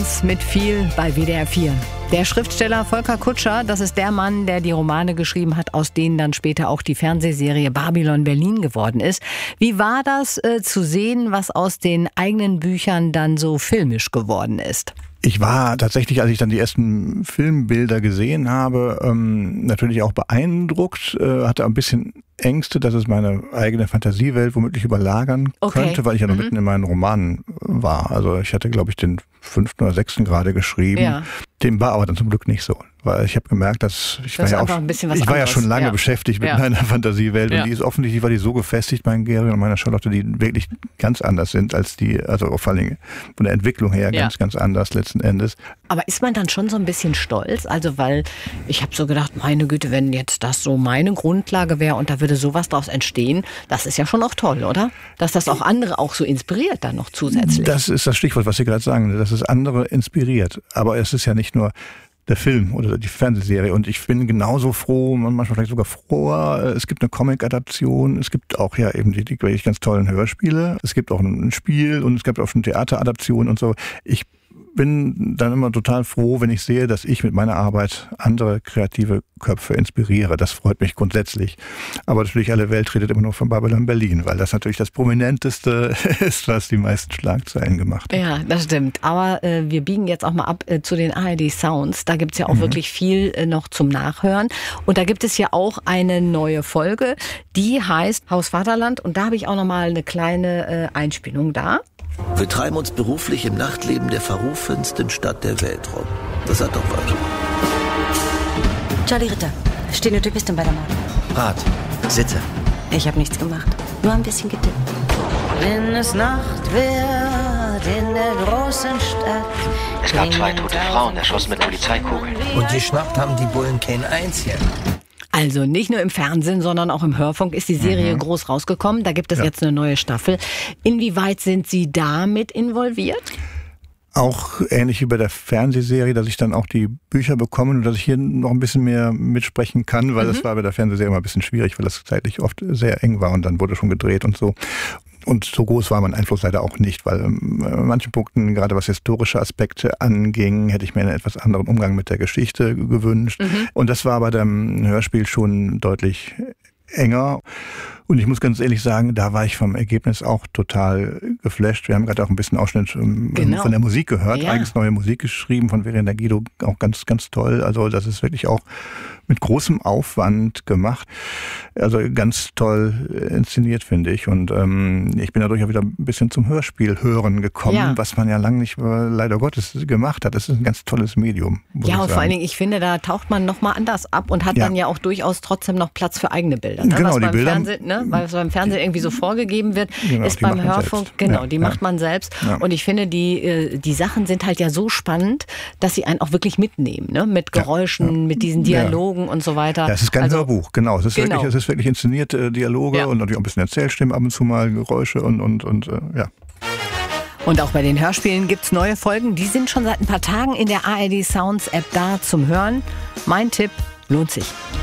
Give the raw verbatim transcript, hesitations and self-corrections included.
Mit viel bei W D R vier. Der Schriftsteller Volker Kutscher, das ist der Mann, der die Romane geschrieben hat, aus denen dann später auch die Fernsehserie Babylon Berlin geworden ist. Wie war das äh, zu sehen, was aus den eigenen Büchern dann so filmisch geworden ist? Ich war tatsächlich, als ich dann die ersten Filmbilder gesehen habe, ähm, natürlich auch beeindruckt, äh, hatte ein bisschen Ängste, dass es meine eigene Fantasiewelt womöglich überlagern okay. könnte, weil ich ja noch mhm. mitten in meinen Romanen war. Also ich hatte, glaube ich, den fünften oder sechsten gerade geschrieben. Ja. Dem war aber dann zum Glück nicht so. Weil ich habe gemerkt, dass ich das war ja auch, ein bisschen was ich war ja schon lange ja. beschäftigt mit ja. meiner Fantasiewelt ja. und die ist offensichtlich, war die so gefestigt, mein Gary und meiner Charlotte, die wirklich ganz anders sind als die, also vor allem von der Entwicklung her ja. ganz, ganz anders letzten Endes. Aber ist man dann schon so ein bisschen stolz? Also weil ich habe so gedacht, meine Güte, wenn jetzt das so meine Grundlage wäre und da würde sowas draus entstehen, das ist ja schon auch toll, oder? Dass das auch andere auch so inspiriert dann noch zusätzlich. Das ist das Stichwort, was Sie gerade sagen, dass es andere inspiriert. Aber es ist ja nicht nur der Film oder die Fernsehserie. Und ich bin genauso froh, manchmal vielleicht sogar froher. Es gibt eine Comic-Adaption, es gibt auch ja eben die, die wirklich ganz tollen Hörspiele. Es gibt auch ein Spiel und es gibt auch schon Theateradaptionen und so. Ich bin dann immer total froh, wenn ich sehe, dass ich mit meiner Arbeit andere kreative Köpfe inspiriere. Das freut mich grundsätzlich. Aber natürlich alle Welt redet immer nur von Babylon Berlin, weil das natürlich das Prominenteste ist, was die meisten Schlagzeilen gemacht hat. Ja, das stimmt. Aber äh, wir biegen jetzt auch mal ab äh, zu den A R D Sounds. Da gibt es ja auch mhm. wirklich viel äh, noch zum Nachhören. Und da gibt es ja auch eine neue Folge, die heißt Haus Vaterland. Und da habe ich auch noch mal eine kleine äh, Einspielung da. Wir treiben uns beruflich im Nachtleben der verrufensten Stadt der Welt rum. Das hat doch was. Charlie Ritter, stehende Typistin bei der Mord. Rat, Sitte. Ich habe nichts gemacht, nur ein bisschen getippt. Wenn es Nacht wird in der großen Stadt. Es gab zwei tote Frauen, erschossen mit Polizeikugeln. Und geschnappt haben die Bullen kein einzigen. Also nicht nur im Fernsehen, sondern auch im Hörfunk ist die Serie mhm. groß rausgekommen. Da gibt es ja. jetzt eine neue Staffel. Inwieweit sind Sie damit involviert? Auch ähnlich wie bei der Fernsehserie, dass ich dann auch die Bücher bekomme und dass ich hier noch ein bisschen mehr mitsprechen kann, weil mhm. das war bei der Fernsehserie immer ein bisschen schwierig, weil das zeitlich oft sehr eng war und dann wurde schon gedreht und so. Und so groß war mein Einfluss leider auch nicht, weil ähm, an manchen Punkten, gerade was historische Aspekte anging, hätte ich mir einen etwas anderen Umgang mit der Geschichte gewünscht. Mhm. Und das war bei dem Hörspiel schon deutlich enger. Und ich muss ganz ehrlich sagen, da war ich vom Ergebnis auch total geflasht. Wir haben gerade auch ein bisschen Ausschnitt ähm, genau. von der Musik gehört, ja. eigens neue Musik geschrieben von Verena Guido, auch ganz, ganz toll. Also das ist wirklich auch mit großem Aufwand gemacht. Also ganz toll inszeniert, finde ich. Und ähm, ich bin dadurch auch wieder ein bisschen zum Hörspiel hören gekommen, ja. was man ja lange nicht, leider Gottes, gemacht hat. Das ist ein ganz tolles Medium. Ja, und vor allen Dingen, ich finde, da taucht man nochmal anders ab und hat ja. dann ja auch durchaus trotzdem noch Platz für eigene Bilder. Ne? Genau, was die beim Bilder. Fernsehen, ne? Was beim Fernsehen irgendwie so vorgegeben wird, genau, ist beim Hörfunk, genau, ja, die ja. macht man selbst. Ja. Und ich finde, die, die Sachen sind halt ja so spannend, dass sie einen auch wirklich mitnehmen, ne? Mit Geräuschen, ja. Ja. mit diesen Dialogen ja. und so weiter. Ja, es ist kein also, Hörbuch, genau. Es ist, genau. Wirklich, es ist wirklich inszenierte Dialoge ja. und natürlich auch ein bisschen Erzählstimmen, ab und zu mal Geräusche und, und, und äh, ja. Und auch bei den Hörspielen gibt es neue Folgen. Die sind schon seit ein paar Tagen in der A R D Sounds App da zum Hören. Mein Tipp, lohnt sich.